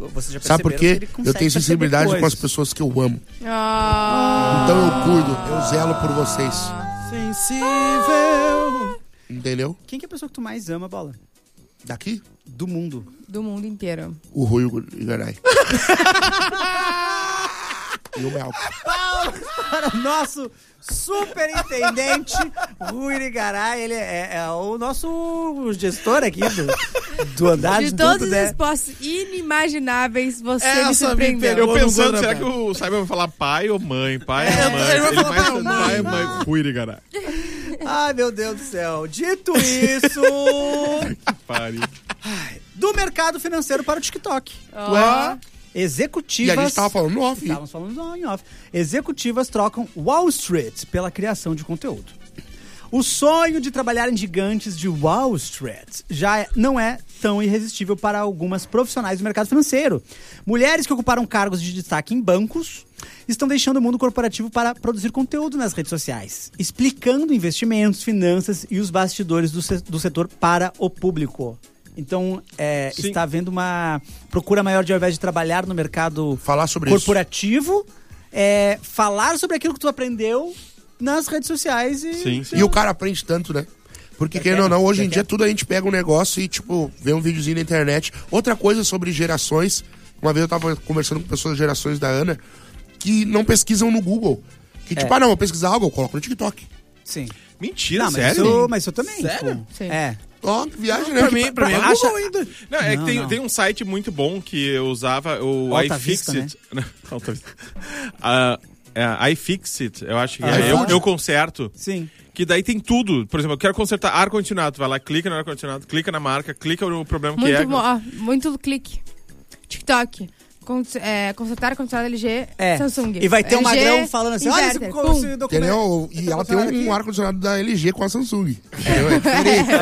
vocês já perceberam. Sabe por quê? Que ele consegue Eu tenho sensibilidade perceber com as coisas. pessoas que eu amo. Então eu cuido, eu zelo por vocês. Sensível. Entendeu? Quem que é a pessoa que tu mais ama, Bola? Daqui, Do mundo. Do mundo inteiro. o Rui Igaray. E o Mel. Para o nosso superintendente Rui Irigaray, ele é o nosso gestor aqui do andar De de todas tudo, as né? respostas inimagináveis, você me Essa me surpreendeu. pegou. Eu pensando, no será Guarapé. que o Simon vai falar pai ou mãe? Pai ou mãe? ele vai falar mais pai ou mãe. pai ou mãe. Rui, cara. Ai, meu Deus do céu. Dito isso, Pare. do mercado financeiro para o TikTok. Ó. Executivas... E a gente tava falando no off. Estávamos falando em off. Executivas trocam Wall Street pela criação de conteúdo. O sonho de trabalhar em gigantes de Wall Street já não é tão irresistível para algumas profissionais do mercado financeiro. Mulheres que ocuparam cargos de destaque em bancos estão deixando o mundo corporativo para produzir conteúdo nas redes sociais, explicando investimentos, finanças e os bastidores do setor para o público. Então, Sim. está havendo uma procura maior de, ao invés de trabalhar no mercado Falar sobre corporativo, falar sobre aquilo que tu aprendeu nas redes sociais. E Sim, sim. E o cara aprende tanto, né? Porque, querendo ou não, hoje em dia tudo a gente pega um negócio e, tipo, vê um videozinho na internet. Outra coisa sobre gerações, uma vez eu tava conversando com pessoas das gerações da Ana, que não pesquisam no Google. Que, tipo, vou pesquisar algo, eu coloco no TikTok. Sim. Mentira, Não, sério? mas eu também. Sério? Tipo, Sim. Ó, que viagem, né? Pra mim é acha- Google ainda. Não, é Não, que não. tem um site muito bom que eu usava, o Alta Vista, iFixit. Não, Alta Vista. iFixit, eu acho que iFood. eu conserto. Sim. Que daí tem tudo. Por exemplo, eu quero consertar ar-condicionado. Tu vai lá, clica no ar-condicionado, clica na marca, clica no problema que Muito é. bom, ó, muito clique. TikTok. Consultar condicionado LG, Samsung. E vai ter um LG, magrão falando assim, olha esse inverter, pum. documento. Entendeu? E ela tem um ar-condicionado da LG com a Samsung. Entendeu? É diferente.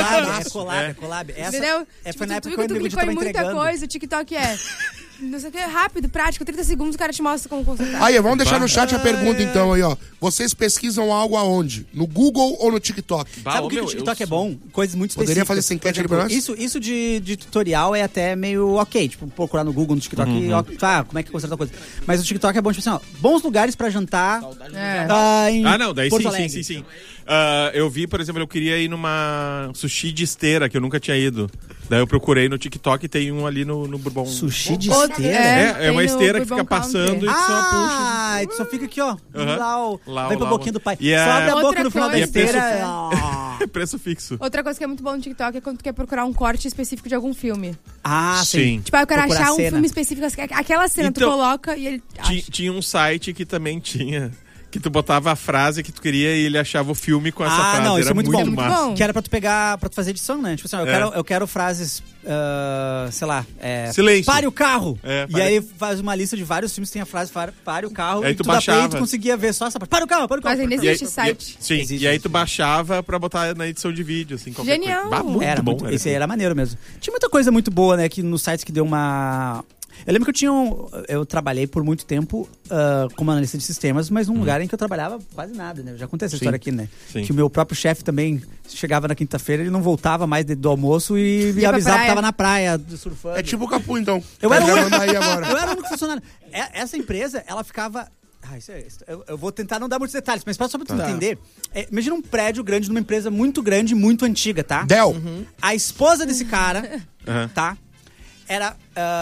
É collab. Essa Entendeu? foi na tu época viu que que o tu Nego clicou em tava muita entregando. coisa, o TikTok não sei o que, rápido, prático, 30 segundos o cara te mostra como consultar. Aí, vamos deixar no chat a pergunta, então, aí, ó. Vocês pesquisam algo aonde? No Google ou no TikTok? Sabe o que o TikTok é bom? Coisas muito específicas. Poderia fazer essa enquete Por exemplo, ali pra nós? Isso de tutorial é até meio ok. Tipo, procurar no Google, no TikTok, como é que conserta a coisa. Mas o TikTok é bom, tipo assim, ó, bons lugares pra jantar em Não, daí Porto sim, Alegre. sim. Eu vi, por exemplo, eu queria ir numa sushi de esteira, que eu nunca tinha ido. Daí eu procurei no TikTok e tem um ali no Bourbon. Sushi de Outro- esteira? É tem uma no esteira que Bourbon fica passando Country. e tu só puxa. E tu só fica aqui, ó. Lá, Vem pra boquinha do pai. E Só abre a boca Outra no final da coisa- esteira. Preço fixo. Outra coisa que é muito bom no TikTok é quando tu quer procurar um corte específico de algum filme. Sim. Tipo, eu quero Procurar achar um cena. filme específico, aquela cena Então, tu coloca e ele acha. Tinha um site que também tinha. Que tu botava a frase que tu queria e ele achava o filme com essa frase. Não, isso Era é muito bom. massa. bom. Que era pra tu pegar, pra tu fazer edição, né? Tipo assim, ó, eu quero frases, sei lá, Silêncio. pare o carro. É, E pare- aí faz uma lista de vários filmes que tem a frase pare o carro. Aí e tu tu dá play e baixava. tu conseguia ver só essa parte. Para o carro. Mas ainda E aí- existe esse site. Sim, Existe. e aí tu baixava pra botar na edição de vídeo, assim, qualquer Genial. coisa. Muito Era bom. muito, esse aí era maneiro mesmo. Tinha muita coisa muito boa, né? Que nos sites que deu uma... Eu lembro que eu trabalhei por muito tempo como analista de sistemas, mas num lugar em que eu trabalhava quase nada, né? Eu já contei essa história aqui, né? Sim. Que o meu próprio chefe também chegava na quinta-feira, ele não voltava mais do almoço e pra avisava que praia. tava na praia surfando. É tipo o Capu, então. Eu era, Já o manda aí agora. eu era o único funcionário. Essa empresa, ela ficava... eu vou tentar não dar muitos detalhes, mas só pra tu entender. Imagina um prédio grande numa empresa muito grande, muito antiga, tá? Del. A esposa desse cara, Uhum. tá? Era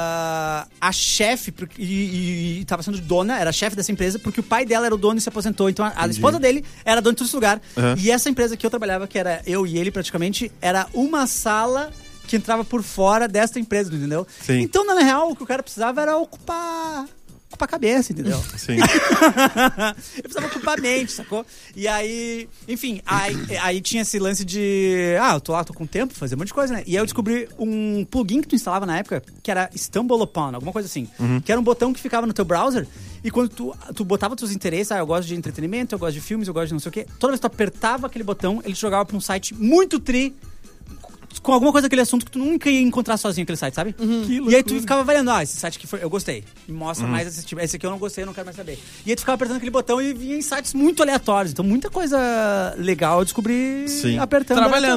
a chefe, e tava sendo dona, era a chefe dessa empresa, porque o pai dela era o dono e se aposentou. Então a esposa dele era dona de todo esse lugar. Uhum. E essa empresa que eu trabalhava, que era eu e ele praticamente, era uma sala que entrava por fora desta empresa, entendeu? Sim. Então, na real, o que o cara precisava era ocupar a cabeça, entendeu? Sim. Eu precisava ocupar a mente, sacou? E aí, enfim, aí tinha esse lance de... eu tô com tempo, fazer um monte de coisa, né? E aí eu descobri um plugin que tu instalava na época, que era Stumble Upon, alguma coisa assim. Que era um botão que ficava no teu browser, e quando tu botava teus interesses, eu gosto de entretenimento, eu gosto de filmes, eu gosto de não sei o quê. Toda vez que tu apertava aquele botão, ele te jogava pra um site muito com alguma coisa daquele assunto que tu nunca ia encontrar sozinho aquele site, sabe? E aí tu ficava avaliando, esse site aqui eu gostei. E mostra mais esse tipo. Esse aqui eu não gostei, eu não quero mais saber. E aí tu ficava apertando aquele botão e vinha em sites muito aleatórios. Então muita coisa legal eu descobri Sim. apertando. Trabalhando. aleatório.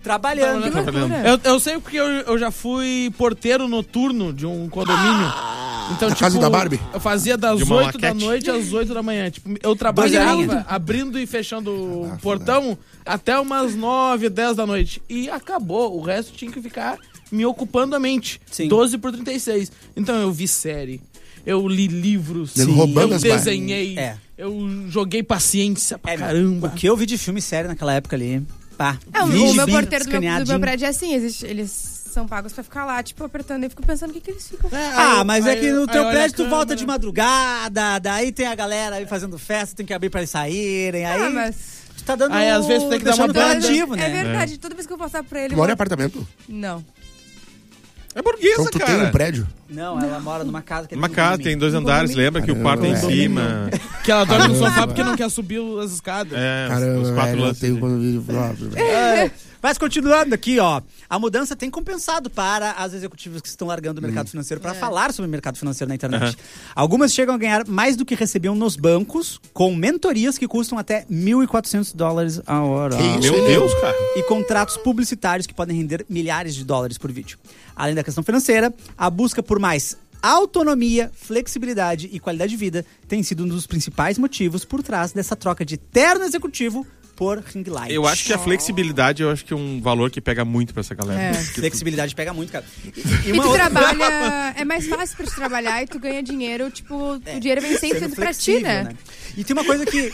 Trabalhando. Eu sei porque eu já fui porteiro noturno de um condomínio. Então, Na casa da Barbie? Eu fazia das De uma 8 da maquete. noite às 8 da manhã. Tipo, eu trabalhava abrindo e fechando o portão até umas 9, 10 da noite. E acabou. O resto tinha que ficar me ocupando a mente. Sim. 12/36. Então eu vi série. Eu li livros. Sim. Roubando Eu as barras. desenhei. É. Eu joguei paciência pra É, caramba. O que eu vi de filme sério naquela época ali. Pá. O Li meu gibi porteiro do meu escaneadinho. prédio é assim, eles são pagos pra ficar lá, tipo, apertando. E eu fico pensando o que eles ficam. Mas é que no teu olha prédio a tu volta câmera. de madrugada, daí tem a galera aí fazendo festa, tem que abrir pra eles saírem, aí mas... tu tá dando... Aí, às vezes, tu tem que dar uma deixando banda. ativo, É né? verdade, toda vez que eu passar por ele... Mora em apartamento? Não. É burguesa, Então tu cara. tem um prédio? Não, ela mora numa casa que é Uma tudo casa, mim. tem 2 andares, lembra que o quarto é em cima. Que ela dorme no sofá porque não quer subir as escadas. É, Caramba, os 4 velho, eu lances. tenho quando vídeo próprio. Mas continuando aqui, ó, a mudança tem compensado para as executivas que estão largando o mercado financeiro para falar sobre o mercado financeiro na internet. Algumas chegam a ganhar mais do que recebiam nos bancos, com mentorias que custam até $1.400 a hora. Que isso? Meu Deus, cara. E contratos publicitários que podem render milhares de dólares por vídeo. Além da questão financeira, a busca por mais autonomia, flexibilidade e qualidade de vida tem sido um dos principais motivos por trás dessa troca de terno executivo por ring light. Eu acho que a flexibilidade é um valor que pega muito pra essa galera. É. Flexibilidade pega muito, cara. E tu trabalha... É mais fácil pra te trabalhar e tu ganha dinheiro, tipo... O dinheiro vem sempre Sendo pra ti, flexível, né? E tem uma coisa que...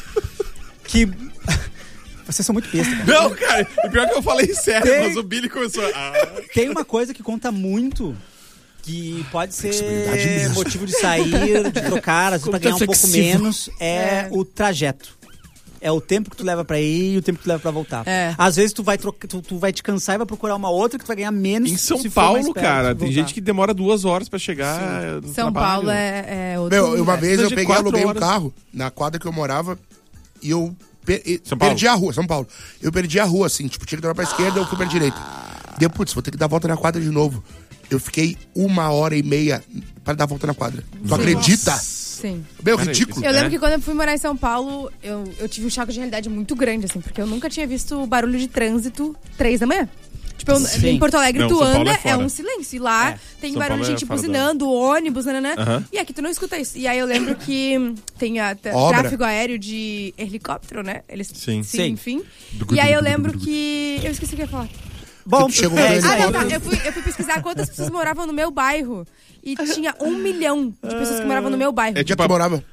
Vocês são muito besta, cara. Não, cara, e pior que eu falei sério, Tem- mas o Billy começou Tem uma coisa que conta muito, que pode Flexibilidade ser mesmo. motivo de sair, de trocar, às vezes pra ganhar um pouco flexível. menos, é o trajeto. É o tempo que tu leva pra ir e o tempo que tu leva pra voltar. É. Às vezes tu vai, tu vai te cansar e vai procurar uma outra que tu vai ganhar menos. Em São se for mais Paulo, perto, cara, se tem voltar. gente que demora 2 horas pra chegar no São trabalho. Paulo é outro... Meu, uma vez Precisa eu de peguei e 4 aluguei um horas. carro na quadra que eu morava e eu São Paulo. perdi a rua, São Paulo. Eu perdi a rua, assim, tipo, tinha que dar pra esquerda, eu fui pra direita. Deu, putz, vou ter que dar a volta na quadra de novo. Eu fiquei 1h30 pra dar a volta na quadra. Tu acredita? Sim. Meu, Cara, ridículo. Eu lembro É. que quando eu fui morar em São Paulo, eu tive um choque de realidade muito grande, assim, porque eu nunca tinha visto barulho de trânsito 3 da manhã. Tipo, Sim. em Porto Alegre Não, tu São Paulo anda, é é fora. um silêncio. E lá É. tem São barulho de Paulo é gente fora buzinando, ônibus, nananã. Aham. E aqui tu não escuta isso. E aí eu lembro que tem Obra. tráfego aéreo de helicóptero, né? Eles, Sim. Sim. enfim. E aí eu lembro que... Eu esqueci o que eu ia falar. Bom, Tu chegou é, com Ah, não, tá. helicóptero. Eu fui pesquisar quantas pessoas moravam no meu bairro. E tinha 1 milhão de pessoas que moravam no meu bairro. É Onde é que tipo tu morava?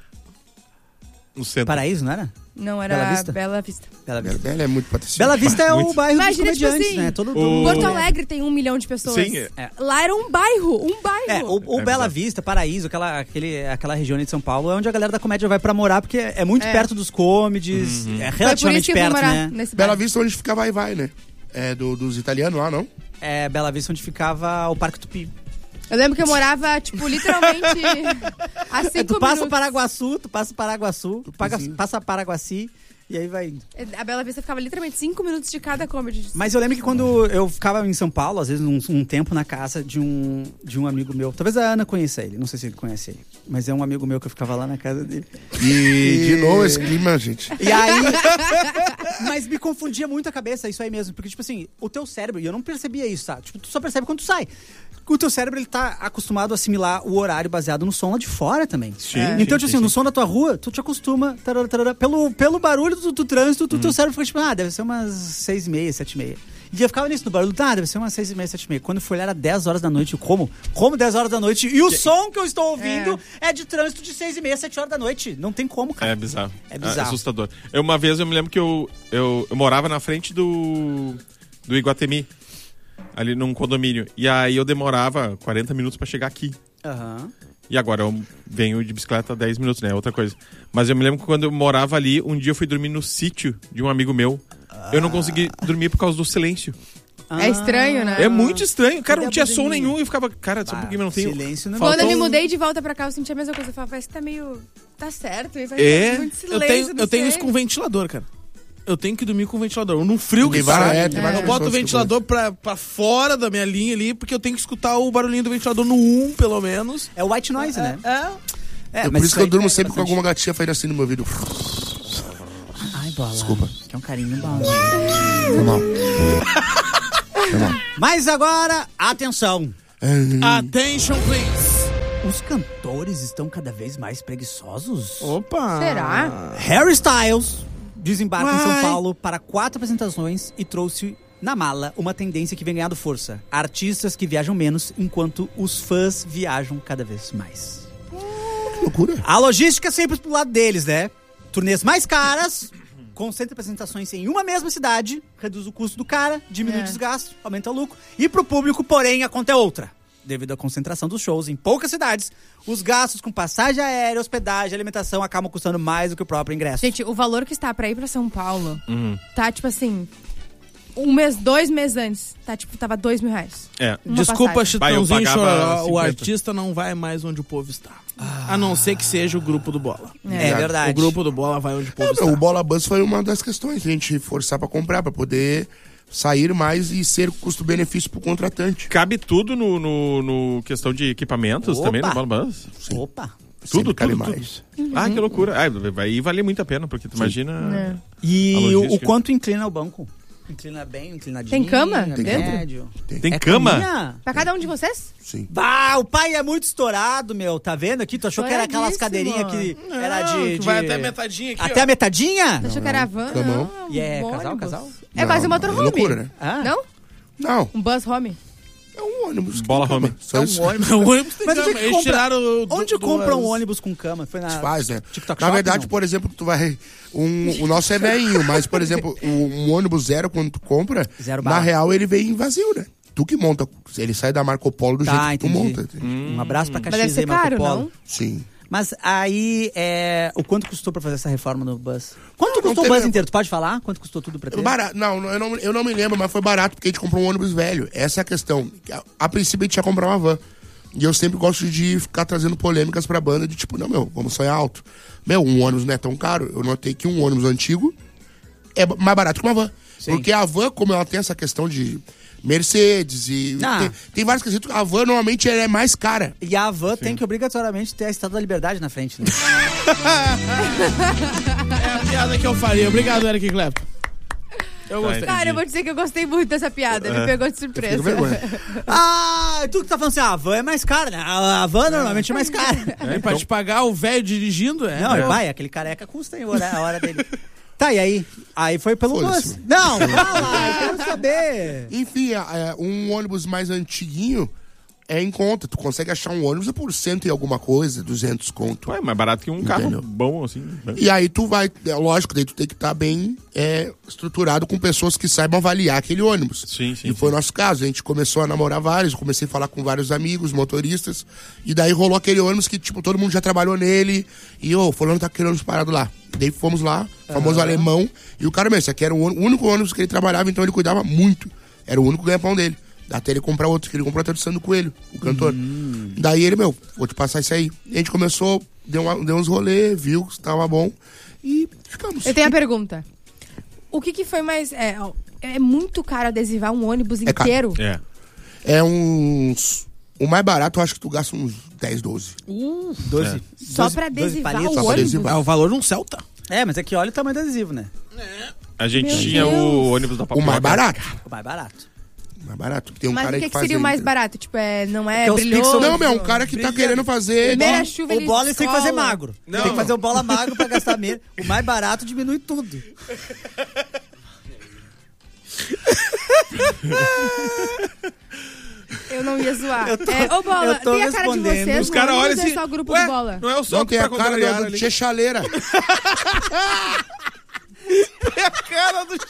no centro. Paraíso, não era? Não, era Bela Vista? Bela Vista. Bela Vista. Bela é muito patricinha. Bela Vista é o Muito. bairro Imagina, dos tipo comediantes, assim, né? Todo Porto Alegre tem 1 milhão de pessoas. Sim, Lá era um bairro, É, o É Bela bizarro. Vista, Paraíso, aquela região ali de São Paulo, é onde a galera da comédia vai pra morar, porque é muito perto dos comedies, é Foi por isso relativamente que eu fui perto, morar né? nesse Bela bairro. Vista onde fica vai, né? É dos italianos lá, não? É Bela Vista onde ficava o Parque Tupi. Eu lembro que eu morava, tipo, literalmente a 5 Tu passa minutos. Paraguaçu, Tupizinho. passa Paraguaci e aí vai indo. A Bela Vista ficava literalmente 5 minutos de cada comedy. Mas eu lembro que quando eu ficava em São Paulo, às vezes um tempo na casa de um amigo meu, talvez a Ana conheça ele, não sei se ele conhece ele, mas é um amigo meu que eu ficava lá na casa dele. E de novo esse clima, gente. E aí. Mas me confundia muito a cabeça, isso aí mesmo. Porque, tipo assim, o teu cérebro, e eu não percebia isso, tá? Tipo, tu só percebe quando tu sai. O teu cérebro, ele tá acostumado a assimilar o horário baseado no som lá de fora também. Sim, Então, sim, tipo assim, sim, no sim. som da tua rua, tu te acostuma. Tarará, tarará, pelo barulho do trânsito, teu cérebro fica tipo, deve ser umas 6h30, 7h30. E eu ficava nisso, no barulho, deve ser umas 6h30, 7h30. Quando eu fui olhar, era 10 horas da noite. Como 10 horas da noite? E o som que eu estou ouvindo é de trânsito de 6h30, 7 horas da noite. Não tem como, cara. É bizarro. É bizarro. Assustador. Uma vez eu me lembro que eu morava na frente do Iguatemi, ali num condomínio. E aí eu demorava 40 minutos pra chegar aqui. Aham. E agora eu venho de bicicleta 10 minutos, né? Outra coisa. Mas eu me lembro que quando eu morava ali, um dia eu fui dormir no sítio de um amigo meu. Eu não consegui dormir por causa do silêncio. É estranho, né? É muito estranho. Cara, Cadê não a tinha som buzininha? nenhum. E eu ficava, cara, sabe por que eu não tenho... Silêncio, né? Quando eu me Faltou- mudei de volta pra cá, eu senti a mesma coisa. Eu falava, parece que tá meio... Tá certo. E parece É? que tá muito Eu silêncio, tenho, não eu tenho sei. isso com ventilador, cara. Eu tenho que dormir com ventilador. Num frio que Tem várias- tá, tem várias eu boto o pessoas que ventilador pra fora da minha linha ali, porque eu tenho que escutar o barulhinho do ventilador no 1, pelo menos. É o white noise, né? É, Por mas isso que eu aí durmo é sempre com bastante. alguma gatinha fazendo assim no meu ouvido. Ai, bola. Desculpa. Que é um carinho bom. Foi mal. Mas agora, atenção. Attention, please. Os cantores estão cada vez mais preguiçosos? Opa. Será? Harry Styles desembarca em São Paulo para 4 apresentações e trouxe na mala uma tendência que vem ganhando força. Artistas que viajam menos, enquanto os fãs viajam cada vez mais. Que loucura. A logística é sempre pro lado deles, né? Turnês mais caras, concentra apresentações em uma mesma cidade, reduz o custo do cara, diminui o desgaste, aumenta o lucro. E pro público, porém, a conta é outra. Devido à concentração dos shows em poucas cidades, os gastos com passagem aérea, hospedagem e alimentação acabam custando mais do que o próprio ingresso. Gente, o valor que está pra ir pra São Paulo tá, tipo assim, 2 meses antes, tá, tipo, tava R$2.000. Desculpa, passagem. Chitãozinho Eu pagava Chororó, 50. o artista não vai mais onde o povo está. A não ser que seja o grupo do Bola. É verdade. O grupo do Bola vai onde o povo está. O Bola Bus foi uma das questões que a gente forçar pra comprar, pra poder sair mais e ser custo-benefício pro contratante. Cabe tudo no questão de equipamentos Opa. também no Bola Bus? Opa! Sempre cabe tudo. mais. Ah, que loucura. Vai valer muito a pena, porque tu imagina... E A o logística. quanto inclina o banco? Inclina bem, inclinadinho. Tem cama Tem dentro? médio. Tem É cama? caminha? Pra cada um de vocês? Sim. Bah, o pai é muito estourado, meu. Tá vendo aqui? Tu achou que era aquelas Estouradíssimo. cadeirinhas que era de... Que vai até a metadinha aqui, Até ó. a metadinha? Você achou que era van? Camão. Não, E é um casal, ônibus. casal? É quase um Não, motorhome. é loucura, né? Ah? Não? Não, Um bus home? é um ônibus. Bola Tem home. cama. Só isso. ônibus. O ônibus tem Mas onde cama. é que Eles compra? tiraram Onde compra um duas- ônibus com cama? Foi na... Faz, né? TikTok Na Shop, verdade, não? por exemplo, tu vai... o nosso é velhinho, mas, por exemplo, um ônibus zero, quando tu compra, Zero na bala. real, ele vem vazio, né? Tu que monta. Ele sai da Marco Polo do Tá, jeito que tu entendi. monta. entende? Um abraço pra Mas deve Caxias ser aí, Marco caro, Polo. não? Sim. Mas aí, o quanto custou pra fazer essa reforma no bus? Quanto Não, custou não o bus teve- inteiro? Tu pode falar? Quanto custou tudo pra ter? Barato. Não, eu não me lembro, mas foi barato porque a gente comprou um ônibus velho. Essa é a questão. A princípio a gente ia comprar uma van. E eu sempre gosto de ficar trazendo polêmicas pra banda de tipo, não, meu, vamos sonhar alto. Meu, um ônibus não é tão caro. Eu notei que um ônibus antigo é mais barato que uma van. Sim. Porque a van, como ela tem essa questão de Mercedes e... Ah. Tem vários quesitos. A van normalmente ela é mais cara. E a van tem que obrigatoriamente ter a Estátua da Liberdade na frente, né? É a piada que eu faria. Obrigado, Eric Clapton. Eu gostei. Cara, eu vou dizer que eu gostei muito dessa piada. Me pegou de surpresa. Fica vergonha. Ah, tu que tá falando assim, a van é mais cara, né? A van normalmente é mais cara. Pra te pagar o velho dirigindo, Não, vai, aquele careca custa hein, a hora dele. Tá, e aí? Aí foi pelo Foda-se. bus. Não, fala, eu quero saber. Enfim, um ônibus mais antiguinho é em conta. Tu consegue achar um ônibus por 100 e alguma coisa, 200 conto. Ué, mais barato que um carro Entendeu? bom, assim. E aí tu vai, lógico, daí tu tem que estar bem estruturado com pessoas que saibam avaliar aquele ônibus. Sim, sim, E foi o sim. nosso caso. A gente começou a namorar vários, eu comecei a falar com vários amigos, motoristas, e daí rolou aquele ônibus que, tipo, todo mundo já trabalhou nele, e, fulano tá aquele ônibus parado lá. Daí fomos lá, famoso alemão, e o cara mesmo, esse aqui era o único ônibus que ele trabalhava, então ele cuidava muito. Era o único ganha-pão dele. Até ele comprar outro, que ele comprou até do Sandro Coelho, o cantor. Daí ele, vou te passar isso aí. E a gente começou, deu uns rolês, viu que estava bom, e ficamos. Eu tenho a pergunta. O que foi mais... É muito caro adesivar um ônibus É caro. inteiro? É. É uns... O mais barato, eu acho que tu gasta uns 10, 12. 12. Só pra adesivar palitos. o Só pra ônibus? adesivar. É o valor de um Celta. É, mas é que olha o tamanho do adesivo, né? A gente Meu tinha Deus. o ônibus da O Papoca. mais barato. O mais barato. O mais barato. Tem um Mas cara o aí que faz seria o aí, mais né? barato? Tipo, não é Porque os brilhoso? pixels- Não, meu, um cara que tá querendo fazer... Primeira chuva, O ele bola tem que fazer escola. magro. Não. Tem que fazer o bola magro pra gastar menos. O mais barato diminui tudo. Eu não ia zoar. Eu tô- Ô, Bola, eu tô tem a cara de respondendo. vocês, Os caras não, olham mas assim... é só o grupo "Ué, do Bola. não é o Não, sol tem a cara do Tchê Chaleira. cara do...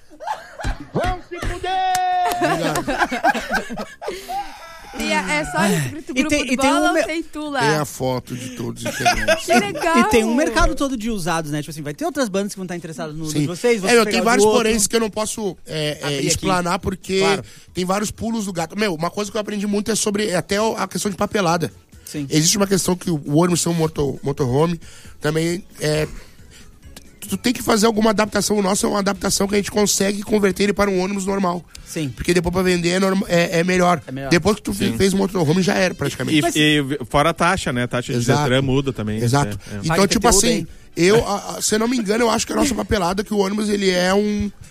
É só escrito E grupo tem- do e tem Bola um ou me- tem tu lá? Tem a foto de todos os integrantes. Que legal. E tem um mercado todo de usados, né? Tipo assim, vai ter outras bandas que vão estar interessadas no Sim. de vocês. Eu pegar tenho o vários do outro. poréns que eu não posso Abrir explanar, porque Claro. tem vários pulos do gato. Meu, uma coisa que eu aprendi muito é sobre até a questão de papelada. Sim. Existe uma questão que o ônibus ser um motorhome, também tu tem que fazer alguma adaptação. O nosso é uma adaptação que a gente consegue converter ele para um ônibus normal. Sim. Porque depois pra vender é melhor. É melhor. Depois que tu fez o motorhome já era, praticamente. E fora a taxa, né? A taxa de Exato. Detran muda também. Exato. É. Então, Paga tipo IPTU assim, bem. se eu não me engano, eu acho que a nossa papelada, que o ônibus, ele é um...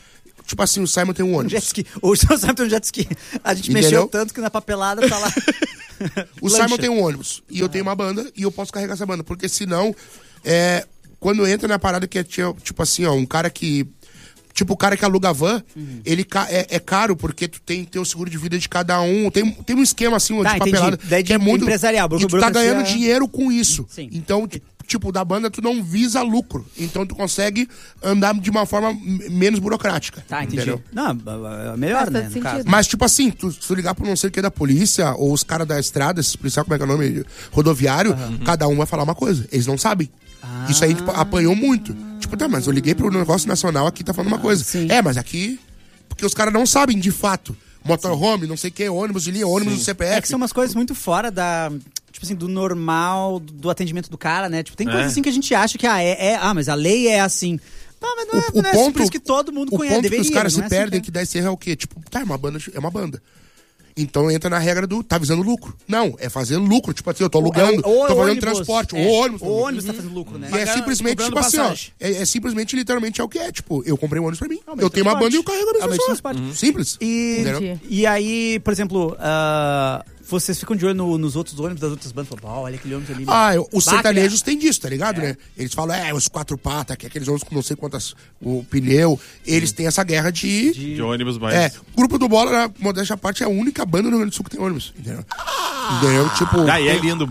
tipo assim, o Simon tem um Um ônibus. jet ski. O seu Simon tem um jet ski. A gente Entendeu? mexeu tanto que na papelada tá lá. O Simon tem um ônibus e eu tenho uma banda e eu posso carregar essa banda, porque senão, quando entra na parada que é tipo assim, ó, um cara que... Tipo, o cara que aluga van, ele é caro porque tu tem que ter o seguro de vida de cada um. Tem um esquema assim, de papelada, daí que é muito... empresarial. E tu tá ganhando dinheiro com isso. Sim. Então, tipo, da banda tu não visa lucro. Então tu consegue andar de uma forma menos burocrática. Tá, entendi. Entendeu? Não, melhor, Faz né, todo no sentido. caso. Mas, tipo assim, se tu ligar pro não sei o que da polícia, ou os caras da estrada, esses policiais, como é que é o nome? Rodoviário, cada um vai falar uma coisa. Eles não sabem. Isso aí a gente apanhou muito. Tipo, tá, mas eu liguei pro negócio nacional aqui, tá falando uma coisa. sim. Mas aqui... Porque os caras não sabem, de fato. Motorhome, não sei o que, ônibus de linha, ônibus do CPF. É que são umas coisas muito fora da... Tipo assim, do normal, do atendimento do cara, né? Tipo, tem coisas assim que a gente acha que, mas a lei é assim. Não, mas não é por isso que todo mundo conhece. O ponto Deveria, que os caras não se é assim perdem que que dá esse erro é o quê? Tipo, tá, é uma banda. Então entra na regra do tá visando lucro. Não, é fazer lucro. Tipo assim, eu tô alugando, tô fazendo ônibus, transporte. é. O ônibus. O ônibus tá fazendo lucro, né? E é simplesmente, cobrando tipo assim, ó. passagem. É simplesmente, literalmente, é o que é. Tipo, eu comprei um ônibus pra mim. meio Eu tenho uma transporte. banda e eu carrego a É o minha meio de pessoa. transporte. Simples. Entendi. E aí, por exemplo, vocês ficam de olho nos outros ônibus das outras bandas. Falam, olha aquele ônibus ali. Os sertanejos têm disso, tá ligado, né? Eles falam, os quatro patas, que é aqueles ônibus com não sei quantas, o pneu. Eles têm essa guerra de ônibus mais. o Grupo do Bola, na modéstia à parte, é a única banda no Rio Grande do Sul que tem ônibus. Entendeu? Tipo... Daí é lindo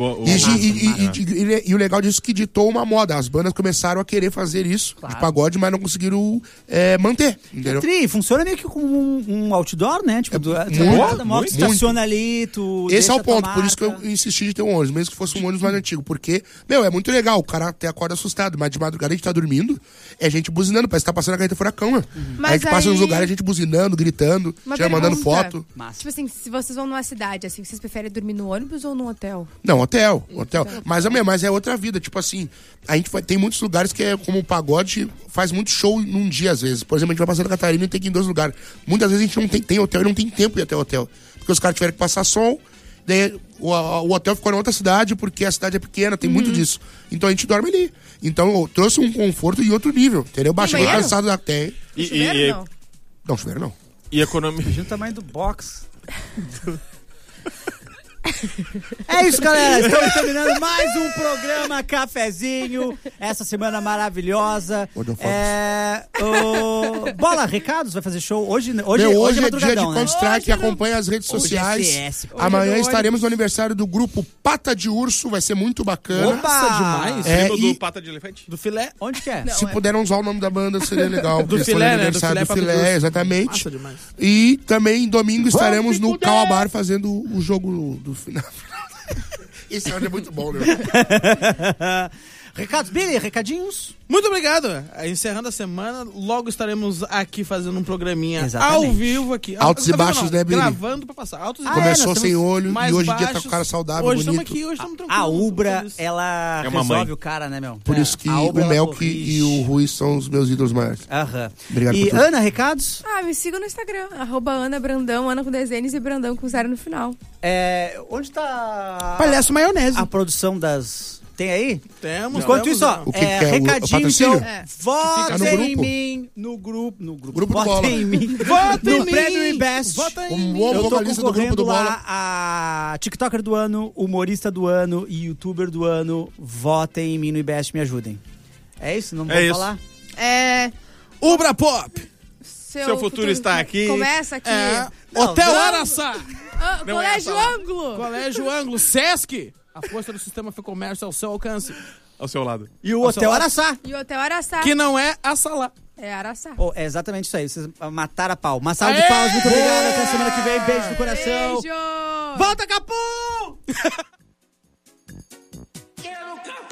E o legal disso é que ditou uma moda. As bandas começaram a querer fazer isso, de pagode, mas não conseguiram manter, entendeu? Funciona meio que como um outdoor, né? Tipo, muito, a moto estaciona ali, tu Esse é deixa o ponto, tua por isso que eu marca. insisti de ter um ônibus, mesmo que fosse um ônibus mais antigo. Porque, é muito legal, o cara até acorda assustado, mas de madrugada a gente tá dormindo, é gente buzinando, parece que tá passando a carreta furacão, né? Mas A gente passa aí- nos lugares, a gente buzinando, gritando, Uma já mandando pergunta. foto. Massa. Tipo assim, se vocês vão numa cidade, assim, vocês preferem dormir no ônibus ou no hotel? Não, hotel. Mas é outra vida, tipo assim, a gente tem muitos lugares que é como o pagode, faz muito show num dia, às vezes. Por exemplo, a gente vai pra Santa Catarina e tem que ir em 2 lugares. Muitas vezes a gente não tem hotel e não tem tempo de ir até o hotel. Porque os caras tiveram que passar som, daí o hotel ficou em outra cidade, porque a cidade é pequena, tem muito disso. Então a gente dorme ali. Então eu trouxe um conforto de outro nível, entendeu? Cheguei banheiro? cansado da tem. Chuveiro, não? Não, chuveiro não. E economia. Imagina o tamanho do box. É isso, galera. Estamos terminando mais um programa Cafezinho. Essa semana maravilhosa. Bola, recados? Vai fazer show? Hoje é Hoje é dia de madrugadão, né? Counter-Strike, acompanha as redes Hoje é sociais. CS. Amanhã Hoje é estaremos no aniversário do grupo Pata de Urso, vai ser muito bacana. Opa! demais. Primo e- do pata de elefante. Do filé. Onde que é? Se puderam usar o nome da banda, seria legal. Do Eles foram filé, no né? Do aniversário filé do Pata de filé, Urso. exatamente. Massa demais. E também domingo estaremos no Cauabar fazendo o jogo do final. Esse áudio é muito bom, né? Recados, Billy, recadinhos? Muito obrigado. Encerrando a semana, logo estaremos aqui fazendo um programinha Exatamente. ao vivo aqui. Altos e Ao vivo baixos, não, né, Billy? Gravando pra passar. Altos e Ah, baixos. Começou nós sem temos olho mais e hoje em dia tá baixos. com o cara saudável, Hoje bonito. estamos aqui, hoje estamos tranquilos. A Ubra, feliz. ela É uma resolve mãe. o cara, né, meu? Por isso que A o Ubra, ela Melk corrige. e o Rui são os meus ídolos maiores. Aham. Obrigado E por tudo. Ana, recados? Me sigam no Instagram, @Ana Brandão, Ana com desenhos e Brandão com 0 no final. Onde tá Palhaço maionese. a produção das... Tem aí? Temos. Enquanto temos, isso, ó, não. O que que é? O recadinho, patrocínio? então, É. votem no em grupo? mim no grupo. Grupo do votem Bola. em mim. Vota em no mim. Prêmio Ibest. Vota em Como mim. bom Eu tô vocalista do grupo concorrendo do Bola. lá a TikToker do ano, humorista do ano e youtuber do ano. Votem em mim no IBEST, me ajudem. É isso? Não vou É isso. falar? Ubra Pop. Seu futuro está aqui. Começa aqui. Hotel não. Araçá. Não é Colégio essa lá. Ângulo. Colégio Ângulo. Sesc. A força do sistema Fê Comércio ao seu alcance. Ao seu lado. E o Nossa, Hotel ó. Araçá. E o Hotel Araçá. Que não é a Salá. É Araçá. É exatamente isso aí. Vocês mataram a pau. Uma salva de Aê! palmas. Muito obrigado. Até semana que vem. Beijo no coração. Beijo! Volta, Capu! Quero café!